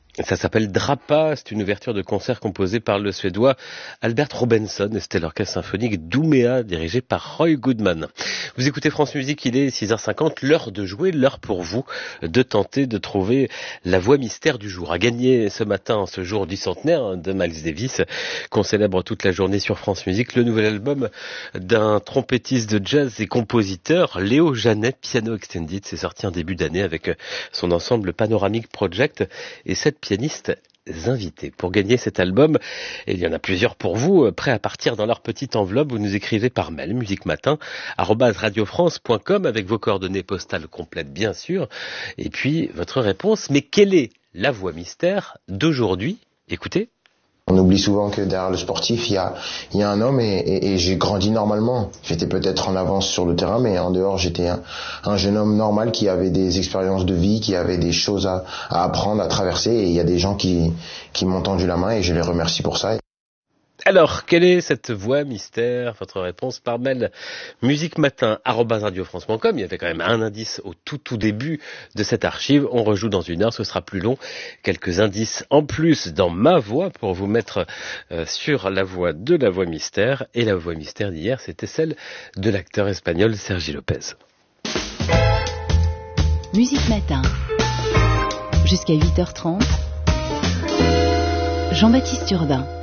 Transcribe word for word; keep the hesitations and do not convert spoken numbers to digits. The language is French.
Ça s'appelle Drapa, c'est une ouverture de concert composée par le Suédois Albert Robensson et c'était l'orchestre symphonique d'Ouméa dirigé par Roy Goodman. Vous écoutez France Musique, il est six heures cinquante, l'heure de jouer, l'heure pour vous de tenter de trouver la voix mystère du jour. À gagner ce matin, ce jour du centenaire de Miles Davis, qu'on célèbre toute la journée sur France Musique, le nouvel album d'un trompettiste de jazz et compositeur, Léo Janet, Piano Extended, c'est sorti en début d'année avec son ensemble Panoramic Project et cette pianistes invités. Pour gagner cet album, et il y en a plusieurs pour vous, prêts à partir dans leur petite enveloppe, vous nous écrivez par mail, musiquematin arobase radiofrance point com avec vos coordonnées postales complètes bien sûr, et puis votre réponse. Mais quelle est la voix mystère d'aujourd'hui? Écoutez. On oublie souvent que derrière le sportif, il y a, il y a un homme et, et, et j'ai grandi normalement. J'étais peut-être en avance sur le terrain, mais en dehors, j'étais un, un jeune homme normal qui avait des expériences de vie, qui avait des choses à, à apprendre, à traverser. Et il y a des gens qui, qui m'ont tendu la main et je les remercie pour ça. Alors, quelle est cette voix mystère? Votre réponse par mail musiquematin arobase radiofrance point com. Il y avait quand même un indice au tout tout début de cette archive. On rejoue dans une heure, ce sera plus long. Quelques indices en plus dans ma voix pour vous mettre euh, sur la voix de la voix mystère. Et la voix mystère d'hier, c'était celle de l'acteur espagnol Sergi Lopez. Musique Matin, jusqu'à huit heures trente, Jean-Baptiste Urbain.